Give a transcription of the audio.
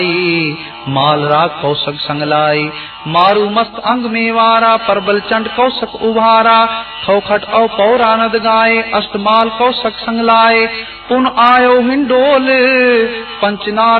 मालरा कौशक संगलाई, मारू मस्त अंग में वारा, परबल चंड कौशक उभारा, खौखट औ पौरानद गाये, अष्टमाल कौशक संगलाए, पुन आयो हिंडोल पंचनार